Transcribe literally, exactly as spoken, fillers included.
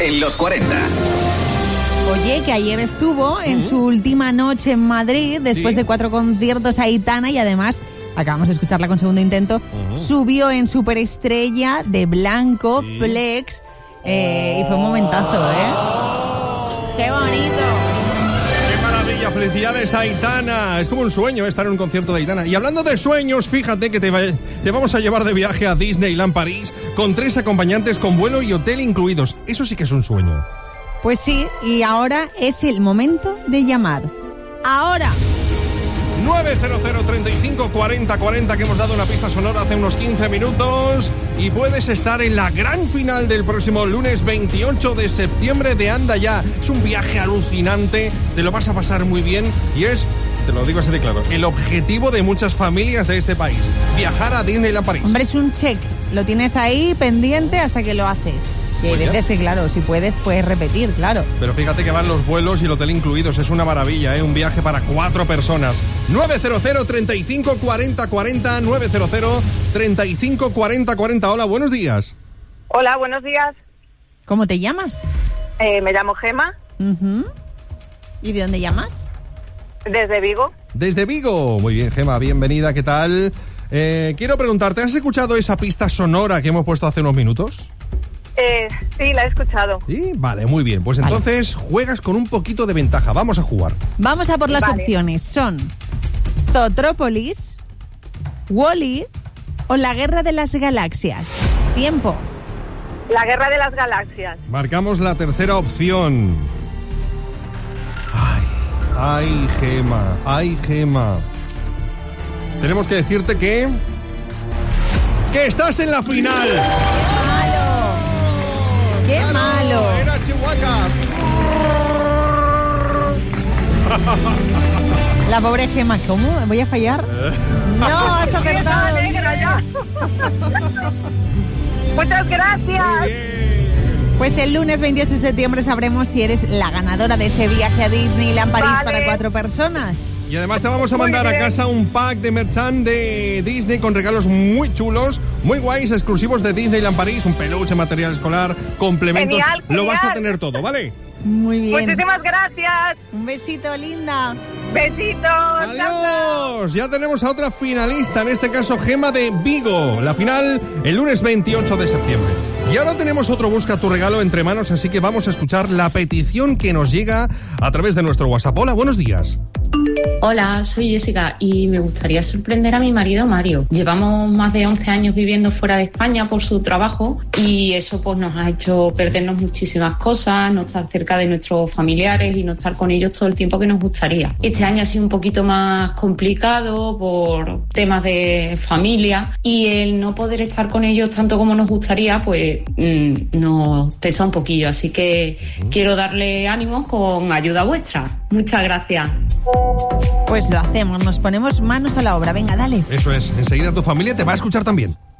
en los cuarenta. Oye, que ayer estuvo en uh-huh. su última noche en Madrid, después ¿Sí? de cuatro conciertos, Aitana, y además, acabamos de escucharla con segundo intento, uh-huh. subió en Superestrella de blanco, ¿Sí? Plex, eh, y fue un momentazo, ¿eh? ¡Qué bonito! Felicidades, Aitana. Es como un sueño estar en un concierto de Aitana. Y hablando de sueños, fíjate que te, va, te vamos a llevar de viaje a Disneyland París con tres acompañantes con vuelo y hotel incluidos. Eso sí que es un sueño. Pues sí, y ahora es el momento de llamar. ¡Ahora! nueve cero cero, treinta y cinco, cuarenta, cuarenta, que hemos dado una pista sonora hace unos quince minutos, y puedes estar en la gran final del próximo lunes veintiocho de septiembre de Anda Ya. Es un viaje alucinante, te lo vas a pasar muy bien, y es, te lo digo así de claro, el objetivo de muchas familias de este país, viajar a Disneyland París. Hombre, es un check, lo tienes ahí pendiente hasta que lo haces. Y hay veces que, claro, si puedes, puedes repetir, claro. Pero fíjate que van los vuelos y el hotel incluidos. Es una maravilla, ¿eh? Un viaje para cuatro personas. nueve cero cero, treinta y cinco, cuarenta, cuarenta. nueve cero cero, treinta y cinco, cuarenta, cuarenta. Hola, buenos días. Hola, buenos días. ¿Cómo te llamas? Eh, me llamo Gema. Uh-huh. ¿Y de dónde llamas? Desde Vigo. Desde Vigo. Muy bien, Gema, bienvenida. ¿Qué tal? Eh, quiero preguntarte, ¿has escuchado esa pista sonora que hemos puesto hace unos minutos? Eh, sí, la he escuchado. Sí, vale, muy bien. Pues vale. Entonces juegas con un poquito de ventaja. Vamos a jugar. Vamos a por las vale. opciones. Son Zootrópolis, Wall-E o La Guerra de las Galaxias. Tiempo. La Guerra de las Galaxias. Marcamos la tercera opción. Ay, ay, Gema, ay, Gema. Tenemos que decirte que... ¡Que estás en la final! ¡Qué ¡Claro! malo! ¡Era Chihuahua! La pobre Gema, ¿cómo? ¿Voy a fallar? No, has acertado. Negra, ya. Muchas gracias. Pues el lunes veintiocho de septiembre sabremos si eres la ganadora de ese viaje a Disneyland París vale. para cuatro personas. Y además te vamos a mandar a casa un pack de merchan de Disney con regalos muy chulos, muy guays, exclusivos de Disneyland París, un peluche, material escolar, complementos. Genial, genial. Lo vas a tener todo, ¿vale? Muy bien. Muchísimas gracias. Un besito, linda. Besitos. Adiós. Ya tenemos a otra finalista, en este caso Gema de Vigo. La final el lunes veintiocho de septiembre. Y ahora tenemos otro Busca tu regalo entre manos, así que vamos a escuchar la petición que nos llega a través de nuestro WhatsApp. Hola, buenos días. Hola, soy Jessica y me gustaría sorprender a mi marido Mario. Llevamos más de once años viviendo fuera de España por su trabajo y eso pues nos ha hecho perdernos muchísimas cosas, no estar cerca de nuestros familiares y no estar con ellos todo el tiempo que nos gustaría. Este año ha sido un poquito más complicado por temas de familia y el no poder estar con ellos tanto como nos gustaría pues mmm, nos pesa un poquillo, así que uh-huh. quiero darle ánimos con ayuda vuestra. Muchas gracias. Pues lo hacemos, nos ponemos manos a la obra. Venga, dale. Eso es, enseguida tu familia te va a escuchar también.